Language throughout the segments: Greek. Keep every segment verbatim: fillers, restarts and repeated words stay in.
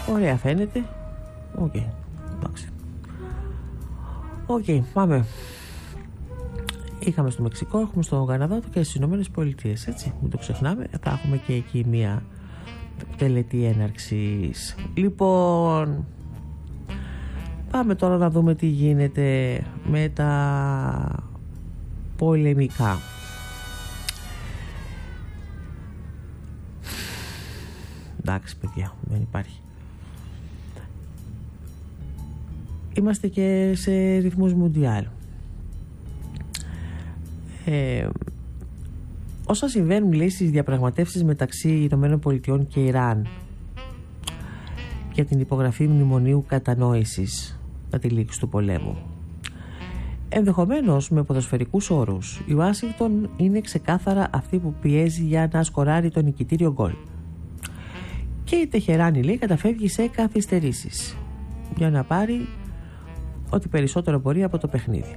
Ωραία φαίνεται. Οκ, okay. Εντάξει. Οκ, okay, πάμε. Είχαμε στο Μεξικό, έχουμε στο Καναδά και στις Ηνωμένες Πολιτείες, έτσι, μην το ξεχνάμε. Θα έχουμε και εκεί μία τελετή έναρξης. Λοιπόν, πάμε τώρα να δούμε τι γίνεται με τα πολεμικά. Εντάξει παιδιά, δεν υπάρχει. Είμαστε και σε ρυθμούς μουντιάλ. Ε, όσα συμβαίνουν, λέει, στις διαπραγματεύσεις μεταξύ Ηνωμένων Πολιτειών και Ιράν για την υπογραφή μνημονίου κατανόησης για τη λήξη του πολέμου, ενδεχομένως με ποδοσφαιρικούς όρους, η Ουάσιγκτον είναι ξεκάθαρα αυτή που πιέζει για να σκοράρει το νικητήριο γκολ, και η Τεχεράνη, λέει, καταφεύγει σε καθυστερήσεις για να πάρει ό,τι περισσότερο μπορεί από το παιχνίδι.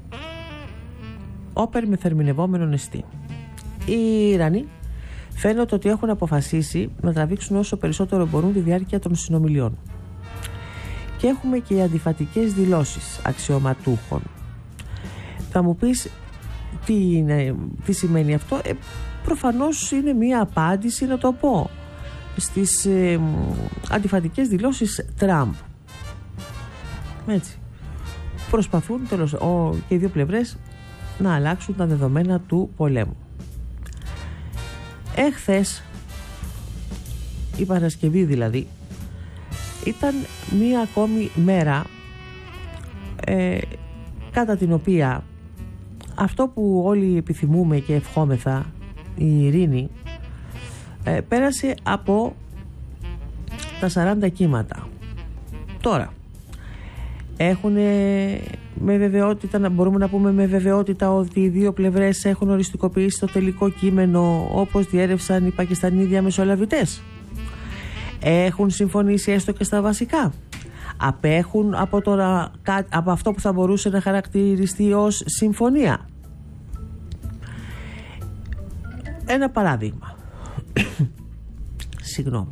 Όπερ με θερμινευόμενο νεστή. Οι Ιρανοί φαίνεται ότι έχουν αποφασίσει να τραβήξουν όσο περισσότερο μπορούν τη διάρκεια των συνομιλιών. Και έχουμε και αντιφατικές δηλώσεις αξιωματούχων. Θα μου πεις τι, είναι, τι σημαίνει αυτό. Ε, προφανώς είναι μία απάντηση, να το πω, στις ε, αντιφατικές δηλώσεις Τραμπ. Έτσι. Προσπαθούν τέλος, ο, και οι δύο πλευρές να αλλάξουν τα δεδομένα του πολέμου. Έχθες, η Παρασκευή δηλαδή, ήταν μία ακόμη μέρα ε, κατά την οποία αυτό που όλοι επιθυμούμε και ευχόμεθα, η ειρήνη, ε, πέρασε από τα σαράντα κύματα. Τώρα έχουν με βεβαιότητα, μπορούμε να πούμε με βεβαιότητα ότι οι δύο πλευρές έχουν οριστικοποιήσει το τελικό κείμενο όπως διέρευσαν οι Πακιστανοί διαμεσολαβητές. Έχουν συμφωνήσει έστω και στα βασικά. Απέχουν από, τώρα, από αυτό που θα μπορούσε να χαρακτηριστεί ως συμφωνία. Ένα παράδειγμα. Συγγνώμη.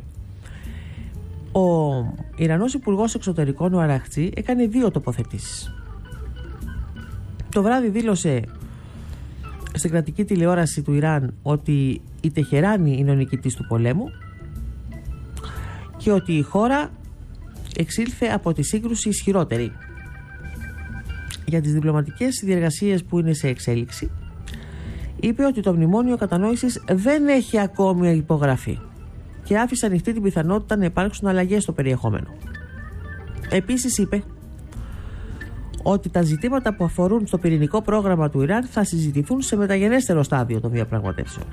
Ο Ιρανός Υπουργός Εξωτερικών, ο Αραχτζή, έκανε δύο τοποθετήσεις. Το βράδυ δήλωσε στην κρατική τηλεόραση του Ιράν ότι η Τεχεράνη είναι ο νικητής του πολέμου και ότι η χώρα εξήλθε από τη σύγκρουση ισχυρότερη. Για τις διπλωματικές διεργασίες που είναι σε εξέλιξη, είπε ότι το μνημόνιο κατανόησης δεν έχει ακόμη υπογραφεί και άφησε ανοιχτή την πιθανότητα να υπάρξουν αλλαγές στο περιεχόμενο. Επίσης είπε ότι τα ζητήματα που αφορούν στο πυρηνικό πρόγραμμα του Ιράν θα συζητηθούν σε μεταγενέστερο στάδιο των διαπραγματεύσεων.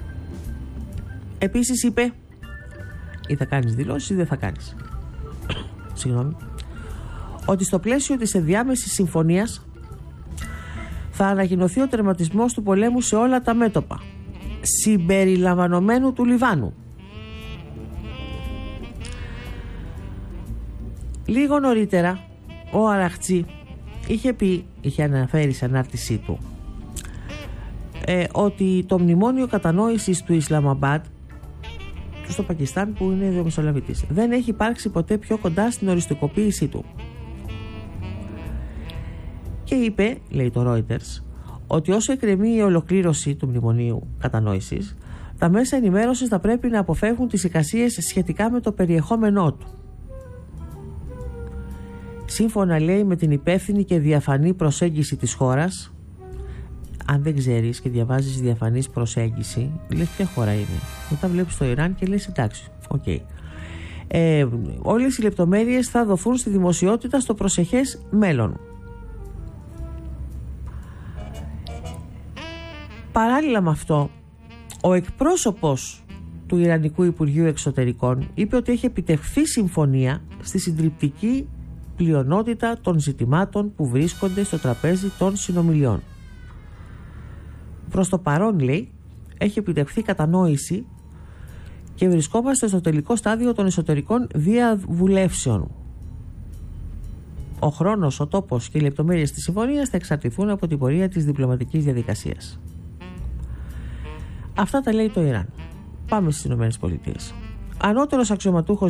Επίσης είπε, ή θα κάνεις δηλώσεις ή δεν θα κάνεις, συγγνώμη, ότι στο πλαίσιο της ενδιάμεσης συμφωνίας θα ανακοινωθεί ο τερματισμός του πολέμου σε όλα τα μέτωπα, συμπεριλαμβανομένου του Λιβάνου. Λίγο νωρίτερα ο Αραχτζή είχε πει, είχε αναφέρει σε ανάρτησή του ε, ότι το μνημόνιο κατανόησης του Ισλαμαμπάντ στο Πακιστάν, που είναι διαμεσολαβητής, δεν έχει υπάρξει ποτέ πιο κοντά στην οριστικοποίησή του. Και είπε, λέει το Reuters, ότι όσο εκκρεμεί η ολοκλήρωση του μνημονίου κατανόησης, τα μέσα ενημέρωσης θα πρέπει να αποφεύγουν τις εικασίες σχετικά με το περιεχόμενό του. Σύμφωνα, λέει, με την υπεύθυνη και διαφανή προσέγγιση της χώρας, αν δεν ξέρεις και διαβάζεις διαφανής προσέγγιση, λες ποια χώρα είναι. Μετά βλέπεις το Ιράν και λες εντάξει, οκ. Okay. Ε, όλες οι λεπτομέρειες θα δοθούν στη δημοσιότητα στο προσεχές μέλλον. Παράλληλα με αυτό, ο εκπρόσωπος του Ιρανικού Υπουργείου Εξωτερικών είπε ότι έχει επιτευχθεί συμφωνία στη συντριπτική πλειονότητα των ζητημάτων που βρίσκονται στο τραπέζι των συνομιλιών. Προς το παρόν, λέει, έχει επιτευχθεί κατανόηση και βρισκόμαστε στο τελικό στάδιο των εσωτερικών διαβουλεύσεων. Ο χρόνος, ο τόπος και οι λεπτομέρειες της συμφωνίας θα εξαρτηθούν από την πορεία της διπλωματικής διαδικασίας. Αυτά τα λέει το Ιράν. Πάμε στις Ηνωμένες Πολιτείες. Ανώτερος αξιωματούχος